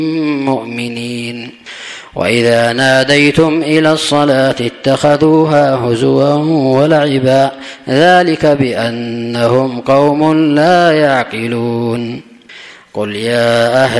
مؤمنين. وإذا ناديتم إلى الصلاة اتخذوها هزوا ولعبا ذلك بأنهم قوم لا يعقلون. قل يا أهل